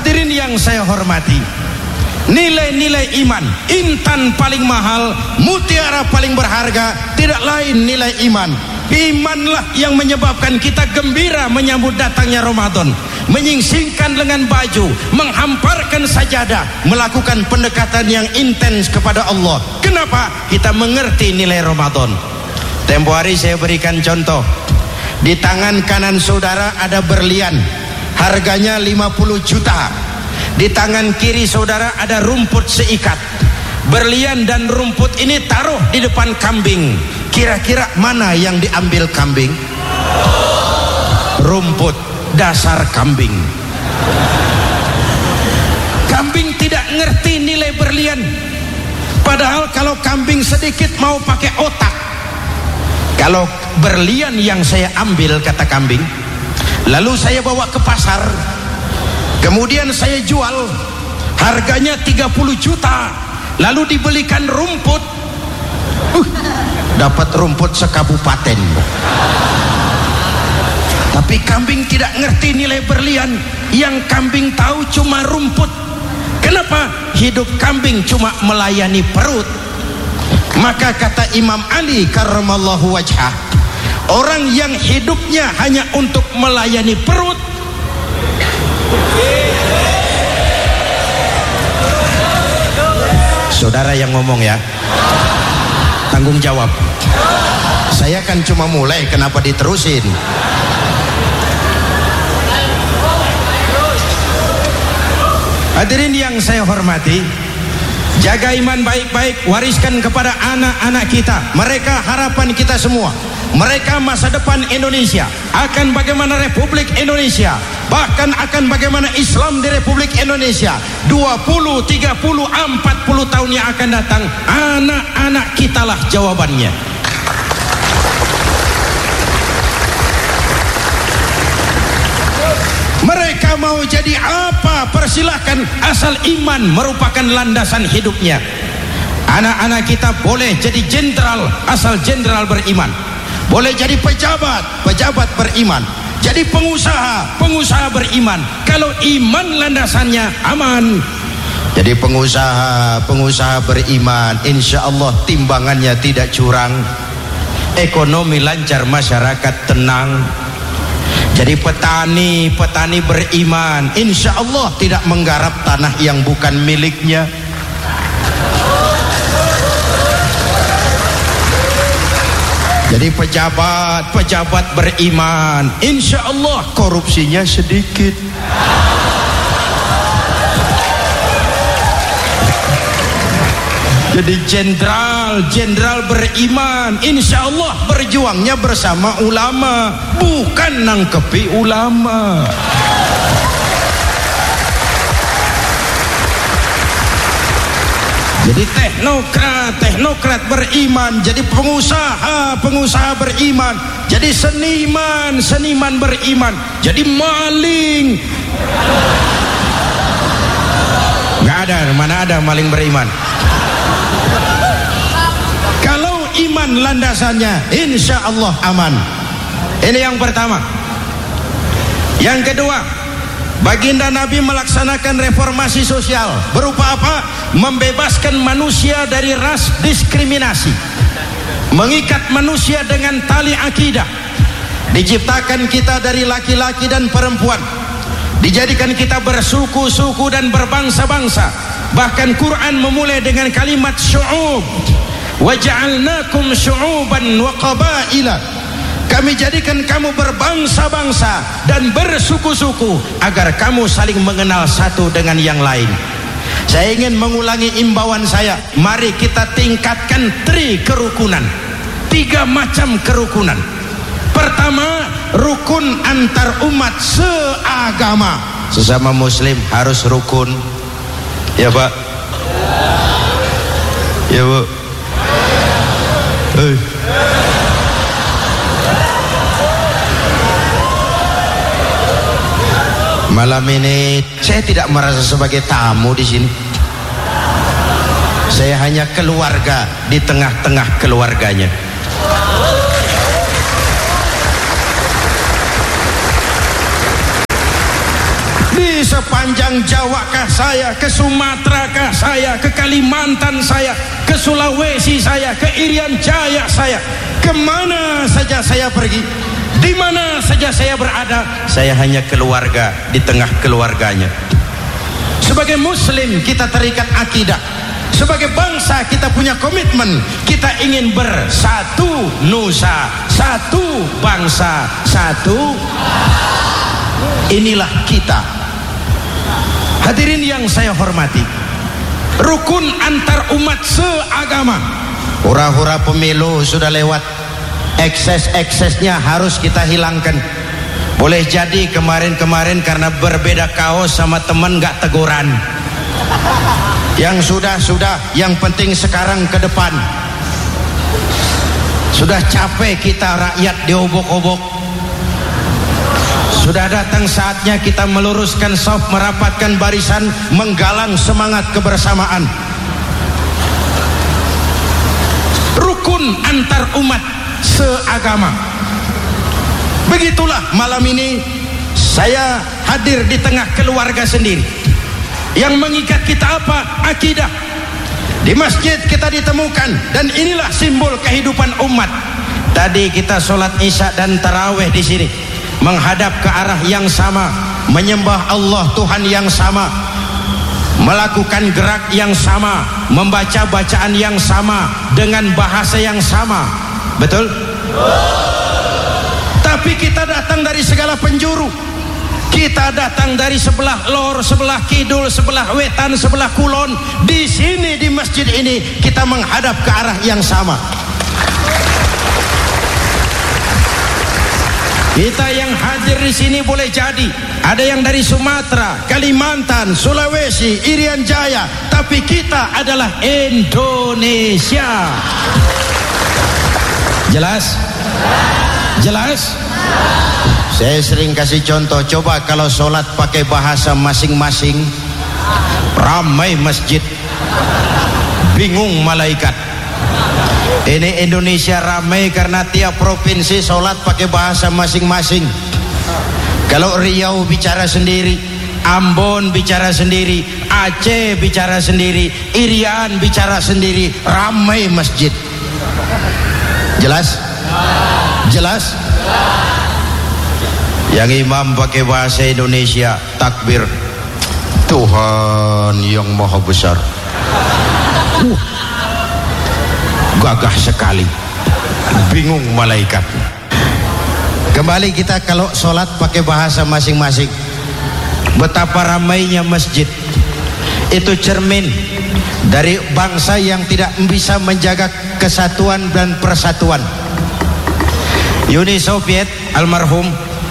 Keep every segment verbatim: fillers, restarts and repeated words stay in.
Hadirin yang saya hormati, nilai-nilai iman, intan paling mahal, mutiara paling berharga, tidak lain nilai iman. Imanlah yang menyebabkan kita gembira menyambut datangnya Ramadan, menyingsingkan lengan baju, menghamparkan sajadah, melakukan pendekatan yang intens kepada Allah. Kenapa? Kita mengerti nilai Ramadan. Tempo hari saya berikan contoh. Di tangan kanan saudara ada berlian, harganya lima puluh juta. Di tangan kiri saudara ada rumput seikat. Berlian dan rumput ini taruh di depan kambing. Kira-kira mana yang diambil kambing? Rumput, dasar kambing. Kambing tidak ngerti nilai berlian. Padahal kalau kambing sedikit mau pakai otak. Kalau berlian yang saya ambil, kata kambing, lalu saya bawa ke pasar, kemudian saya jual, harganya tiga puluh juta, lalu dibelikan rumput, uh, dapat rumput sekabupaten. Tapi kambing tidak ngerti nilai berlian. Yang kambing tahu cuma rumput. Kenapa? Hidup kambing cuma melayani perut. Maka kata Imam Ali karramallahu wajhah, orang yang hidupnya hanya untuk melayani perut, saudara yang ngomong ya, tanggung jawab. Saya kan cuma mulai, kenapa diterusin? Hadirin yang saya hormati, jaga iman baik-baik, wariskan kepada anak-anak kita. Mereka harapan kita semua. Mereka masa depan Indonesia. Akan bagaimana Republik Indonesia, bahkan akan bagaimana Islam di Republik Indonesia dua puluh, tiga puluh, empat puluh tahun yang akan datang. Anak-anak kitalah jawabannya. Mereka mau jadi apa, persilahkan, asal iman merupakan landasan hidupnya. Anak-anak kita boleh jadi jenderal asal jenderal beriman, boleh jadi pejabat, pejabat beriman, jadi pengusaha, pengusaha beriman. Kalau iman landasannya aman. Jadi pengusaha, pengusaha beriman, insya Allah timbangannya tidak curang, ekonomi lancar, masyarakat tenang. Jadi petani, petani beriman, insya Allah tidak menggarap tanah yang bukan miliknya. Jadi pejabat, pejabat beriman, insya Allah korupsinya sedikit. Jadi jenderal, jenderal beriman, insya Allah berjuangnya bersama ulama, bukan nangkepi ulama. Jadi teknokrat, teknokrat beriman, jadi pengusaha, pengusaha beriman, jadi seniman, seniman beriman, jadi maling. Nggak ada, mana ada maling beriman. Kalau iman landasannya, insya Allah aman. Ini yang pertama. Yang kedua, baginda Nabi melaksanakan reformasi sosial. Berupa apa? Membebaskan manusia dari ras diskriminasi, mengikat manusia dengan tali akidah. Diciptakan kita dari laki-laki dan perempuan, dijadikan kita bersuku-suku dan berbangsa-bangsa. Bahkan Quran memulai dengan kalimat syu'ub, wa ja'alnakum syu'uban wa qabaila. Kami jadikan kamu berbangsa-bangsa dan bersuku-suku agar kamu saling mengenal satu dengan yang lain. Saya ingin mengulangi imbauan saya, mari kita tingkatkan tri kerukunan, tiga macam kerukunan. Pertama, rukun antar umat seagama, sesama muslim harus rukun. Ya Pak, ya Bu. Hey. Malam ini saya tidak merasa sebagai tamu di sini. Saya hanya keluarga di tengah-tengah keluarganya. Di sepanjang Jawa kah saya, ke Sumatera kah saya, ke Kalimantan saya, ke Sulawesi saya, ke Irian Jaya saya, kemana saja saya pergi, di mana saja saya berada, saya hanya keluarga di tengah keluarganya. Sebagai muslim kita terikat akidah, sebagai bangsa kita punya komitmen, kita ingin bersatu nusa, satu bangsa, satu. Inilah kita. Hadirin yang saya hormati, rukun antar umat seagama. Hura-hura pemilu sudah lewat, ekses-eksesnya harus kita hilangkan. Boleh jadi kemarin-kemarin karena berbeda kaos sama teman gak teguran. Yang sudah-sudah, yang penting sekarang ke depan. Sudah capek kita rakyat diobok-obok. Sudah datang saatnya kita meluruskan saf, merapatkan barisan, menggalang semangat kebersamaan. Rukun antar umat seagama. Begitulah malam ini saya hadir di tengah keluarga sendiri. Yang mengikat kita apa? Akidah. Di masjid kita ditemukan, dan inilah simbol kehidupan umat. Tadi kita sholat isya dan tarawih di sini, menghadap ke arah yang sama, menyembah Allah Tuhan yang sama, melakukan gerak yang sama, membaca bacaan yang sama, dengan bahasa yang sama. Betul? Tapi kita datang dari segala penjuru. Kita datang dari sebelah lor, sebelah kidul, sebelah wetan, sebelah kulon. Di sini di masjid ini kita menghadap ke arah yang sama. Kita yang hadir di sini boleh jadi ada yang dari Sumatera, Kalimantan, Sulawesi, Irian Jaya, tapi kita adalah Indonesia. Jelas? Jelas? Saya sering kasih contoh, coba kalau sholat pakai bahasa masing-masing, ramai masjid, bingung malaikat. Ini Indonesia ramai karena tiap provinsi sholat pakai bahasa masing-masing. Kalau Riau bicara sendiri, Ambon bicara sendiri, Aceh bicara sendiri, Irian bicara sendiri, ramai masjid. Jelas? Jelas? Yang imam pakai bahasa Indonesia, takbir, Tuhan yang maha besar. uh, Gagah sekali, bingung malaikat. Kembali kita kalau sholat pakai bahasa masing-masing. Betapa ramainya masjid. Itu cermin dari bangsa yang tidak bisa menjaga kesatuan dan persatuan. Uni Soviet almarhum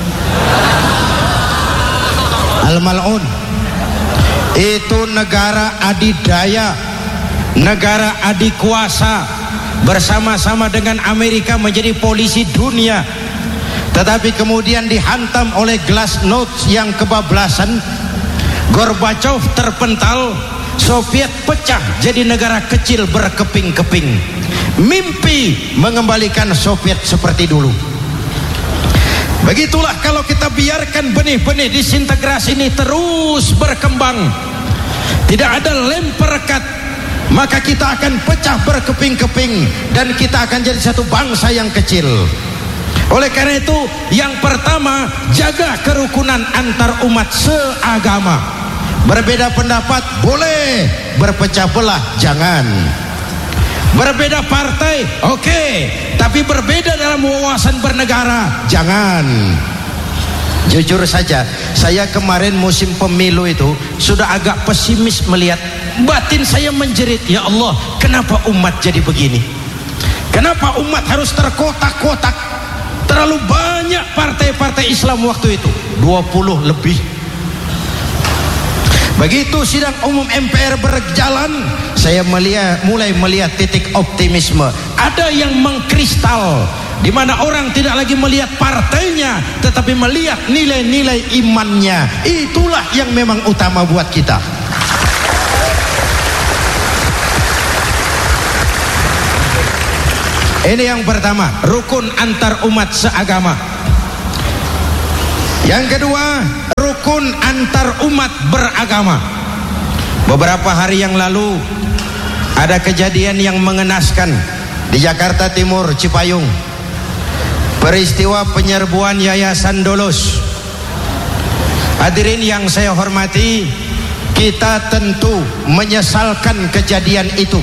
Al-Mal'un itu negara adidaya, negara adikuasa, bersama-sama dengan Amerika menjadi polisi dunia. Tetapi kemudian dihantam oleh glasnost yang kebablasan. Gorbachev terpental, Soviet pecah jadi negara kecil berkeping-keping. Mimpi mengembalikan Soviet seperti dulu. Begitulah kalau kita biarkan benih-benih disintegrasi ini terus berkembang, tidak ada lem perekat, maka kita akan pecah berkeping-keping dan kita akan jadi satu bangsa yang kecil. Oleh karena itu, yang pertama, jaga kerukunan antar umat seagama. Berbeda pendapat boleh, berpecah belah jangan. Berbeda partai oke, okay. Tapi berbeda dalam wawasan bernegara jangan. Jujur saja, saya kemarin musim pemilu itu sudah agak pesimis melihat. Batin saya menjerit, ya Allah, kenapa umat jadi begini? Kenapa umat harus terkotak-kotak? Terlalu banyak partai-partai Islam waktu itu, dua puluh lebih. Begitu sidang umum M P R berjalan, saya melihat, mulai melihat titik optimisme. Ada yang mengkristal, di mana orang tidak lagi melihat partainya, tetapi melihat nilai-nilai imannya. Itulah yang memang utama buat kita. Ini yang pertama, rukun antar umat seagama. Yang kedua, rukun rukun antar umat beragama. Beberapa hari yang lalu ada kejadian yang mengenaskan di Jakarta Timur, Cipayung. Peristiwa penyerbuan Yayasan Dolos. Hadirin yang saya hormati, kita tentu menyesalkan kejadian itu.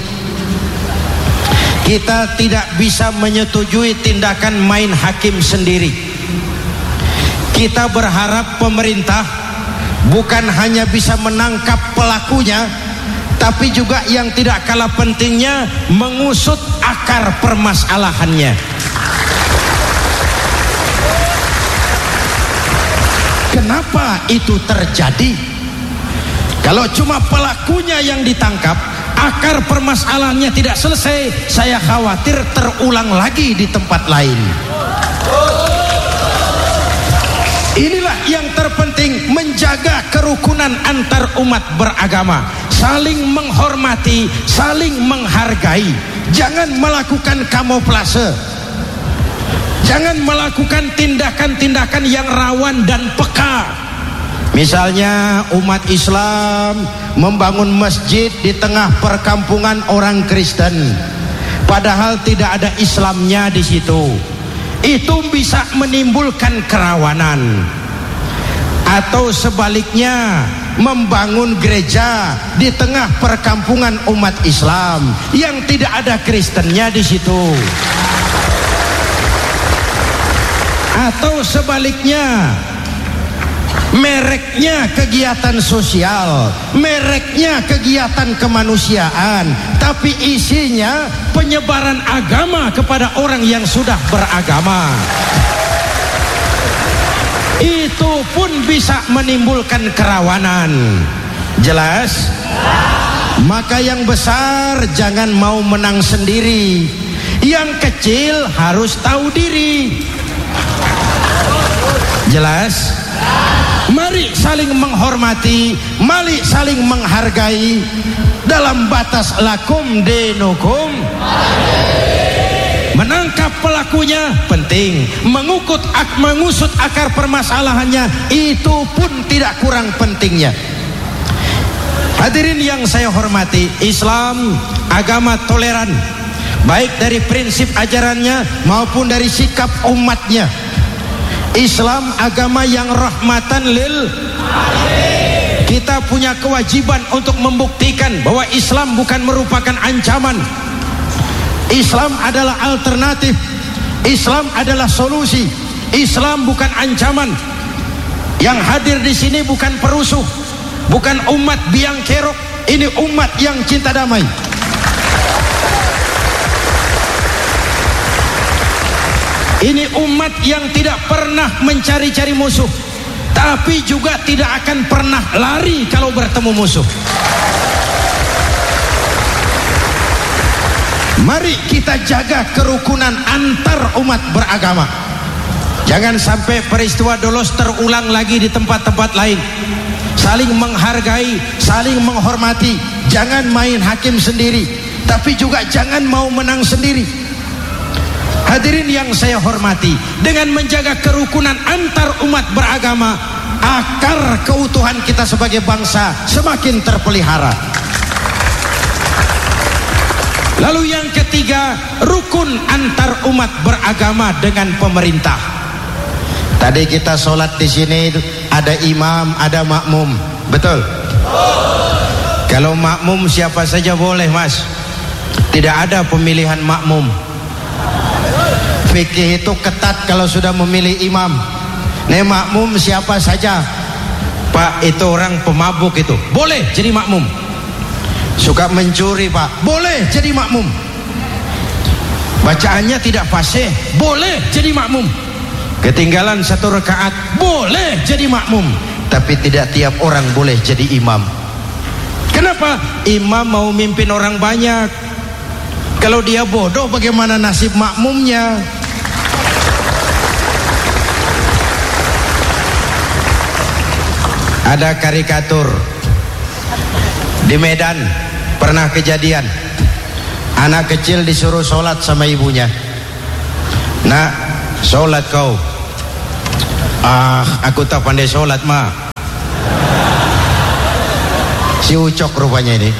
Kita tidak bisa menyetujui tindakan main hakim sendiri. Kita berharap pemerintah bukan hanya bisa menangkap pelakunya, tapi juga yang tidak kalah pentingnya mengusut akar permasalahannya. Kenapa itu terjadi? Kalau cuma pelakunya yang ditangkap, akar permasalahannya tidak selesai, saya khawatir terulang lagi di tempat lain. Inilah yang terpenting, menjaga kerukunan antar umat beragama, saling menghormati, saling menghargai. Jangan melakukan kamuflase, jangan melakukan tindakan-tindakan yang rawan dan peka. Misalnya umat Islam membangun masjid di tengah perkampungan orang Kristen, padahal tidak ada Islamnya di situ. Itu bisa menimbulkan kerawanan. Atau sebaliknya, membangun gereja di tengah perkampungan umat Islam yang tidak ada Kristennya di situ. Atau sebaliknya, mereknya kegiatan sosial, mereknya kegiatan kemanusiaan, tapi isinya penyebaran agama kepada orang yang sudah beragama. Itu pun bisa menimbulkan kerawanan. Jelas? Maka yang besar jangan mau menang sendiri, yang kecil harus tahu diri. Jelas? Mari saling menghormati, mari saling menghargai dalam batas lakum dinukum. Menangkap pelakunya penting, mengukut ak, mengusut akar permasalahannya itu pun tidak kurang pentingnya. Hadirin yang saya hormati, Islam agama toleran, baik dari prinsip ajarannya maupun dari sikap umatnya. Islam agama yang rahmatan lil alamin. Kita punya kewajiban untuk membuktikan bahwa Islam bukan merupakan ancaman. Islam adalah alternatif. Islam adalah solusi. Islam bukan ancaman. Yang hadir di sini bukan perusuh, bukan umat biang kerok. Ini umat yang cinta damai. Ini umat yang tidak pernah mencari-cari musuh, tapi juga tidak akan pernah lari kalau bertemu musuh. Mari kita jaga kerukunan antar umat beragama. Jangan sampai peristiwa Dolos terulang lagi di tempat-tempat lain. Saling menghargai, saling menghormati. Jangan main hakim sendiri, tapi juga jangan mau menang sendiri. Hadirin yang saya hormati, dengan menjaga kerukunan antar umat beragama, akar keutuhan kita sebagai bangsa semakin terpelihara. Lalu yang ketiga, rukun antar umat beragama dengan pemerintah. Tadi kita sholat di sini ada imam, ada makmum, betul? Kalau makmum siapa saja boleh, Mas. Tidak ada pemilihan makmum. Fikih itu ketat kalau sudah memilih imam. Nih makmum siapa saja. Pak, itu orang pemabuk itu, boleh jadi makmum. Suka mencuri, Pak, boleh jadi makmum. Bacaannya tidak fasih, boleh jadi makmum. Ketinggalan satu rakaat, boleh jadi makmum. Tapi tidak tiap orang boleh jadi imam. Kenapa? Imam mau mimpin orang banyak. Kalau dia bodoh, bagaimana nasib makmumnya? Ada karikatur di Medan, pernah kejadian anak kecil disuruh sholat sama ibunya. Nak, sholat kau. Ah, aku tak pandai sholat, ma. Si Ucok rupanya ini.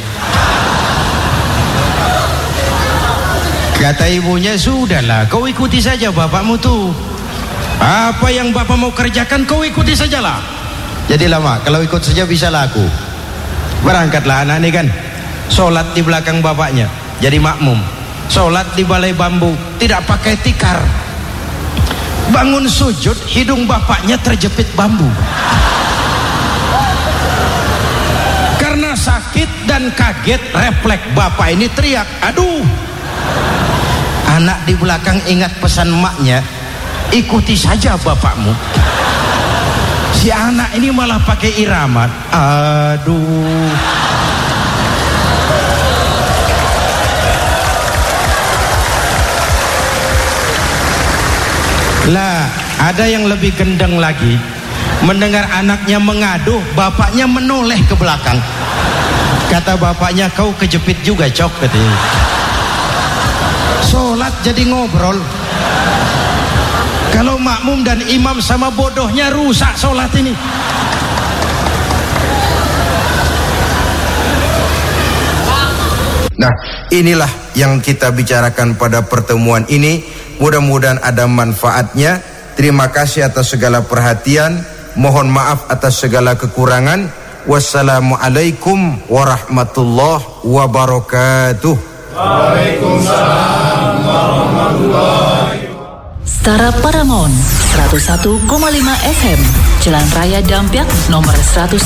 Kata ibunya, sudahlah, kau ikuti saja bapakmu tuh. Apa yang bapak mau kerjakan kau ikuti sajalah. Jadi lama, kalau ikut saja bisa laku. Berangkatlah anak ini kan, sholat di belakang bapaknya, jadi makmum. Sholat di balai bambu, tidak pakai tikar. Bangun sujud, hidung bapaknya terjepit bambu. Karena sakit dan kaget, refleks bapak ini teriak, aduh. Anak di belakang ingat pesan maknya, ikuti saja bapakmu. Si anak ini malah pakai irama, aduh. Lah, ada yang lebih gendeng lagi. Mendengar anaknya mengaduh, bapaknya menoleh ke belakang. Kata bapaknya, kau kejepit juga Cok, katanya. Sholat jadi ngobrol. Kalau makmum dan imam sama bodohnya, rusak sholat ini. Nah, inilah yang kita bicarakan pada pertemuan ini. Mudah-mudahan ada manfaatnya. Terima kasih atas segala perhatian. Mohon maaf atas segala kekurangan. Wassalamualaikum warahmatullahi wabarakatuh. Waalaikumsalam warahmatullahi wabarakatuh. Stara Paramount seratus satu koma lima F M, Jalan Raya Dampyak nomor seratus